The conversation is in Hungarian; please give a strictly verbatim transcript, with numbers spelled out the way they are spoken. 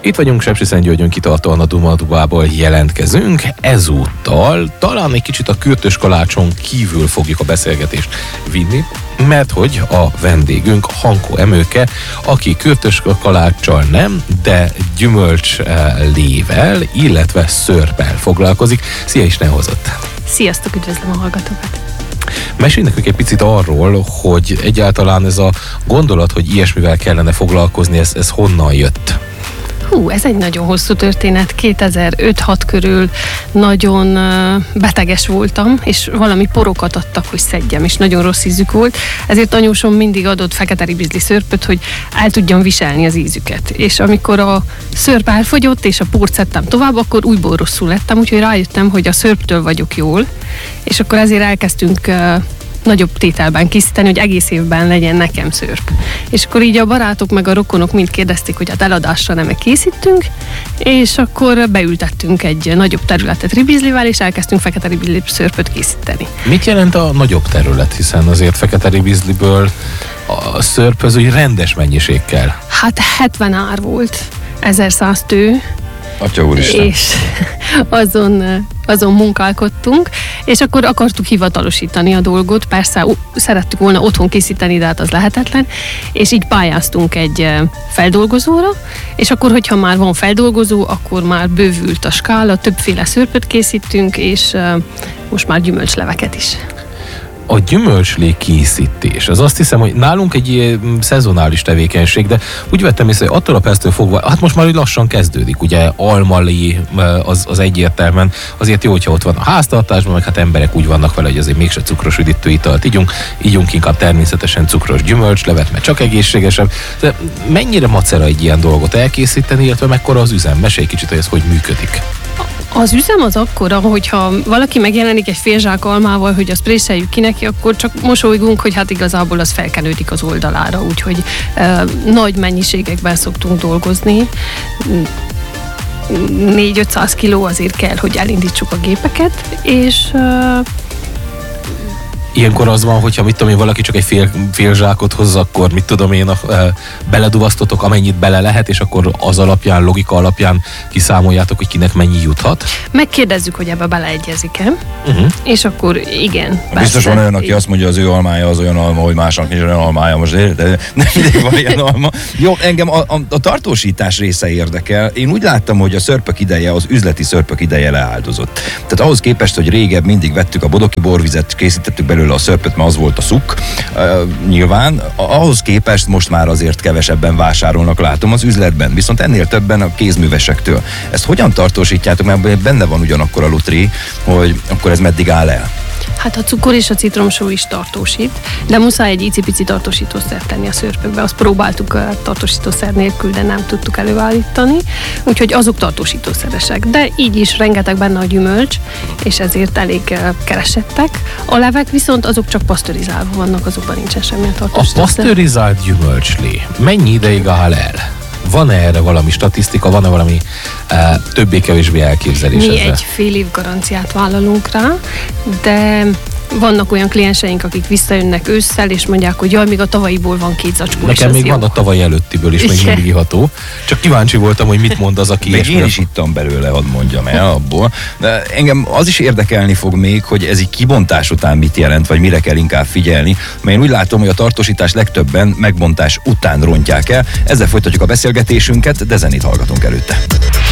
Itt vagyunk Sepsiszentgyörgyön, kitartóan a Duma-Dubából jelentkezünk. Ezúttal talán egy kicsit a Kürtös kalácson kívül fogjuk a beszélgetést vinni, mert hogy a vendégünk Hankó Emőke, aki kürtös kaláccsal nem, de gyümölcslével, illetve szörppel foglalkozik. Szia, Isten hozott! Sziasztok, üdvözlöm a hallgatókat! Mesélj nekünk egy picit arról, hogy egyáltalán ez a gondolat, hogy ilyesmivel kellene foglalkozni, ez, ez honnan jött? Hú, ez egy nagyon hosszú történet. kétezer-öt-hat körül nagyon uh, beteges voltam, és valami porokat adtak, hogy szedjem, és nagyon rossz ízük volt. Ezért anyósom mindig adott fekete ribizli szörpöt, hogy el tudjam viselni az ízüket. És amikor a szörp elfogyott, és a port szedtem tovább, akkor újból rosszul lettem, úgyhogy rájöttem, hogy a szörptől vagyok jól, és akkor ezért elkezdtünk uh, nagyobb tételben készíteni, hogy egész évben legyen nekem szörp. És akkor így a barátok meg a rokonok mind kérdezték, hogy hát eladásra nem készítünk, és akkor beültettünk egy nagyobb területet ribizlivel, és elkezdtünk fekete ribizli szörpöt készíteni. Mit jelent a nagyobb terület, hiszen azért fekete ribizliből a szörphöz úgy rendes mennyiség kell? Hát hetven ár volt, ezerszáz tő, Atya úristen. És azon, azon munkálkodtunk, és akkor akartuk hivatalosítani a dolgot, persze szerettük volna otthon készíteni, de hát az lehetetlen, és így pályáztunk egy feldolgozóra, és akkor, hogyha már van feldolgozó, akkor már bővült a skála, többféle szörpöt készítünk, és most már gyümölcsleveket is. A gyümölcslé készítés, az azt hiszem, hogy nálunk egy ilyen szezonális tevékenység, de úgy vettem észre, hogy attól a perctől fogva, hát most már úgy lassan kezdődik, ugye almalé az, az egyértelműen, azért jó, hogyha ott van a háztartásban, meg hát emberek úgy vannak vele, hogy azért mégse cukros üdítő italt ígyunk, ígyunk inkább természetesen cukros gyümölcslevet, mert csak egészségesebb. De mennyire macera egy ilyen dolgot elkészíteni, illetve mekkora az üzem? Mesélj kicsit, hogy ez hogy működik. Az üzem az akkora, hogyha valaki megjelenik egy fél zsák almával, hogy azt présseljük ki neki, akkor csak mosolygunk, hogy hát igazából az felkenődik az oldalára, úgyhogy e, nagy mennyiségekben szoktunk dolgozni. négy-ötszáz kiló azért kell, hogy elindítsuk a gépeket, és e, ilyenkor az van, hogyha mit tudom én, valaki csak egy fél, fél zsákot hoz, akkor mit tudom én, a, e, beleduvasztotok, amennyit bele lehet, és akkor az alapján, logika alapján kiszámoljátok, hogy kinek mennyi juthat. Megkérdezzük, hogy ebbe beleegyezik-e, uh-huh. és akkor igen. Biztos van olyan, aki azt mondja, az ő almája az olyan alma, hogy másnak nincs olyan almája, most de nem mindig van ilyen alma. Jó, engem a, a, a tartósítás része érdekel. Én úgy láttam, hogy a szörpök ideje, az üzleti szörpök ideje leáldozott. Tehát ahhoz képest, hogy régebb mindig vettük a bodoki borvizet, készítettük belőle a szörpöt, mert az volt a szuk. Uh, nyilván, ahhoz képest most már azért kevesebben vásárolnak, látom az üzletben, viszont ennél többen a kézművesektől. Ezt hogyan tartósítjátok, mert benne van ugyanakkor a lutri, hogy akkor ez meddig áll el? Hát a cukor és a citromsó is tartósít, de muszáj egy icipici tartósítószert tenni a szörpökbe. Azt próbáltuk a tartósítószer nélkül, de nem tudtuk előállítani, úgyhogy azok tartósítószeresek. De így is rengeteg benne a gyümölcs, és ezért elég keresettek. A levek viszont azok csak pasztörizálva vannak, azokban nincsen semmilyen tartósítószer. A pasztörizált gyümölcslé mennyi ideig áll el? Van-e erre valami statisztika, van-e valami e, többé-kevésbé elképzelés? Mi ezzel? egy fél év garanciát vállalunk rá, de vannak olyan klienseink, akik visszajönnek ősszel, és mondják, hogy jaj, még a tavalyiból van két zacskó. Nekem még jó. van a tavaly előttiből is, még mindig iható. Csak kíváncsi voltam, hogy mit mond az, aki még én is ittam belőle, hadd mondjam el abból. De engem az is érdekelni fog még, hogy ez így kibontás után mit jelent, vagy mire kell inkább figyelni. Mert én úgy látom, hogy a tartósítás legtöbben megbontás után rontják el. Ezzel folytatjuk a beszélgetésünket, de zenét hallgatunk előtte.